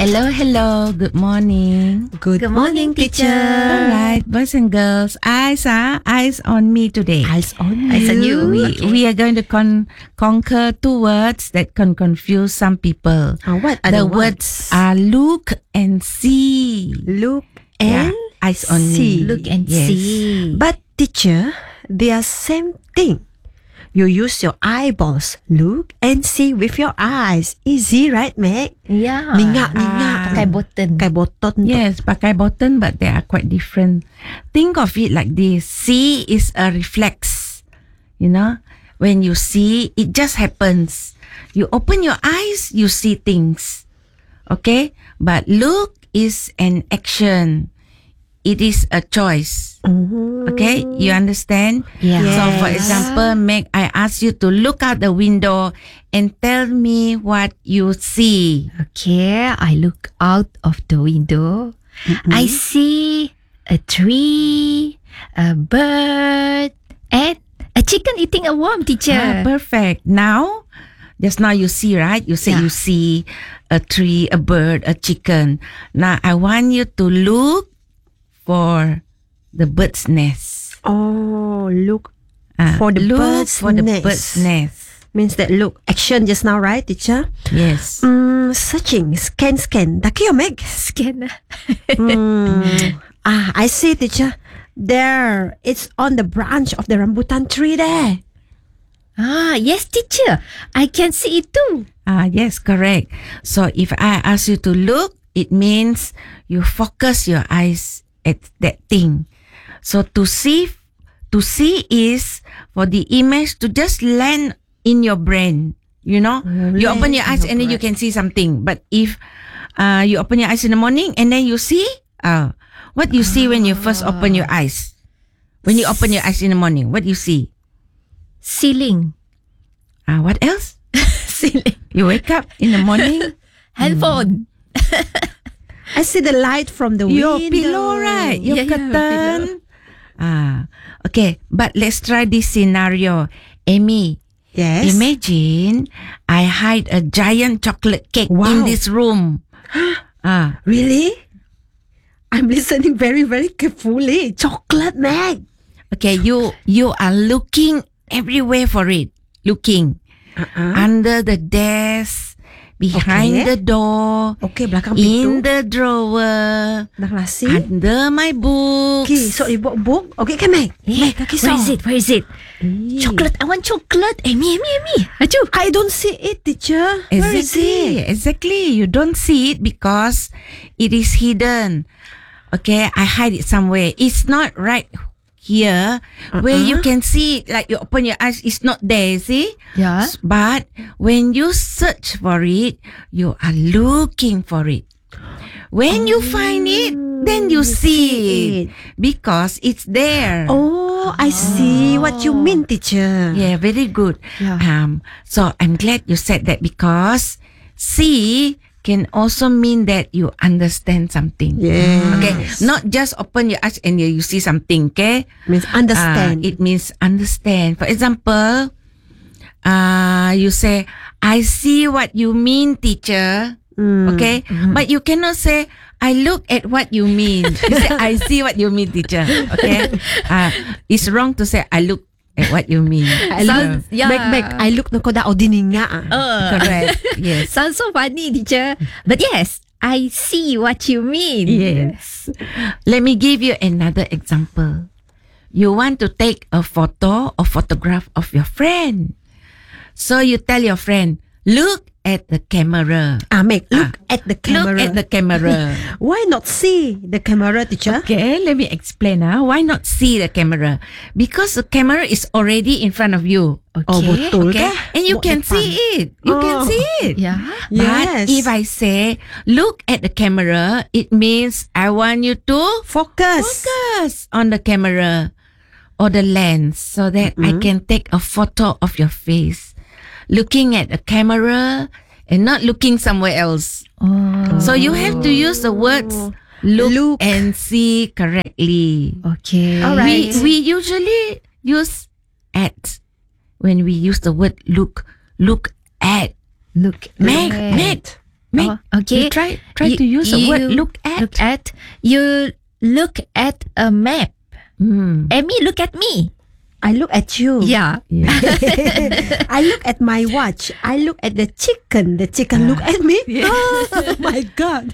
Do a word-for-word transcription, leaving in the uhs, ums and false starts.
Hello, hello. Good morning. Good, Good morning, teacher. All right, boys and girls, eyes are eyes on me today. Eyes on you. Eyes on you. We, Okay. we are going to con- conquer two words that can confuse some people. Uh, what are the the words are look and see. Look Yeah, and eyes on see. me. Look and Yes. see. But teacher, they are same thing. You use your eyeballs. Look and see with your eyes. Easy, right, Meg? Yeah. Ningak, ningak. Ah. Pakai button. Pakai button. Yes, pakai button, but they are quite different. Think of it like this. See is a reflex. You know, when you see, it just happens. You open your eyes, you see things. Okay? But look is an action. It is a choice. Mhm. Okay? You understand? Yeah. So, for Yes. example, Meg, I ask you to look out the window and tell me what you see. Okay, I look out of the window. I see a tree, a bird, and a chicken eating a worm, teacher. Ah, perfect. Now, just now you see, right? You say Yeah. you see a tree, a bird, a chicken. Now, I want you to look for the bird's nest. Oh, look Ah, For the look bird's for the nest. bird's nest. means that look action just now, right, teacher? Yes. Mm, searching, scan, scan. Daki, Meg. Scan. Mm. Ah, I see, teacher. There, it's on the branch of the rambutan tree there. Ah, yes, teacher. I can see it too. Ah, yes, correct. So, if I ask you to look, it means you focus your eyes at that thing. So, to see, to see is for the image to just land in your brain. You know, you Land open your in eyes your and then you brain. can see something. But if uh, you open your eyes in the morning and then you see, uh, what you see when you first open your eyes? When you open your eyes in the morning, what you see? Ceiling. Uh, what else? Ceiling. You wake up in the morning, Handphone. I see the light from the your window. pillow, right? Your Yeah, yeah, curtain. Ah, okay. But let's try this scenario. Amy, Yes. imagine I hide a giant chocolate cake in Wow. this room. Ah, Really? I'm listening very, very carefully. Chocolate, Meg. okay. You you are looking everywhere for it. Looking Uh-uh. under the desk, behind Okay. the door, Okay, belakang in pintu. the drawer, Dah lasi. under my books. Okay, so ibu book. Okay, kan, Meg? Yeah. Meg, kaki Where is saw. it? Where is it? Chocolate. I want chocolate. Amy, Amy, Amy. Aju. I don't see it, teacher. Where is Exactly, it? exactly. You don't see it because it is hidden. Okay, I hide it somewhere. It's not right here where you can see it. Like you open your eyes, it's not there. See? Yeah. S- But when you search for it, you are looking for it. When you find it, then you, you see, see it. because it's there. Oh, I see what you mean, teacher. Yeah, very good. Yeah. Um, so I'm glad you said that because see can also mean that you understand something. Yes. Okay, not just open your eyes and you, you see something. Okay, Means Uh, understand. it means understand. For example, uh, you say, "I see what you mean, teacher." Mm. Okay, but you cannot say, "I look at what you mean." You say, "I see what you mean, teacher." Okay, uh, it's wrong to say, "I look at what you mean." I look, yeah. Meg, Meg, I look na ko da odininga. Uh, Correct. Yes. Sounds so funny, teacher. But yes, I see what you mean. Yes. Let me give you another example. You want to take a photo or photograph of your friend. So you tell your friend, look at the camera. Ah, Meg, look at the camera. Look at the camera. Why not see the camera, teacher? Okay, let me explain. Huh? Why not see the camera? Because the camera is already in front of you. Oh, betul Okay, kah? and you Buat can depan. see it. You can Oh. see it. Yeah. But Yes. if I say, look at the camera, it means I want you to Focus. focus on the camera or the lens so that I can take a photo of your face. Looking at the camera and not looking somewhere else. Oh. So you have to use the words look, Look. and see correctly. Okay. All right. We, we usually use at when we use the word look. Look at. Look. Meg, at. Meg, Make, Oh, okay. You try try You- to use the word you look at. Look at. You look at a map. Mm. Amy, look at me. I look at you. Yeah. Yeah. I look at my watch. I look at the chicken. The chicken look at me. Oh my God.